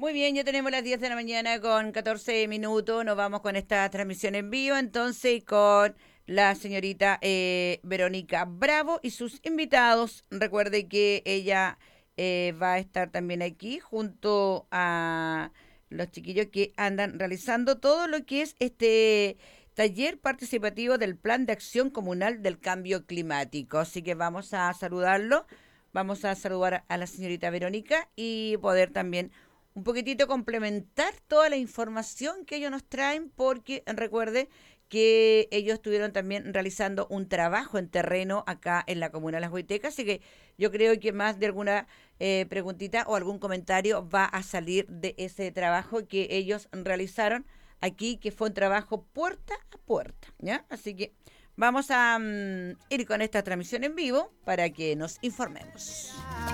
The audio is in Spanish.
Muy bien, ya tenemos las 10 de la mañana con 14 minutos. Nos vamos con esta transmisión en vivo, entonces, con la señorita Verónica Bravo y sus invitados. Recuerde que ella va a estar también aquí junto a los chiquillos que andan realizando todo lo que es este taller participativo del Plan de Acción Comunal del Cambio Climático. Así que vamos a saludarlo. Vamos a saludar a la señorita Verónica y poder también un poquitito complementar toda la información que ellos nos traen, porque recuerde que ellos estuvieron también realizando un trabajo en terreno acá en la comuna de Las Huaytecas, así que yo creo que más de alguna preguntita o algún comentario va a salir de ese trabajo que ellos realizaron aquí, que fue un trabajo puerta a puerta, ¿ya? Así que vamos a ir con esta transmisión en vivo para que nos informemos.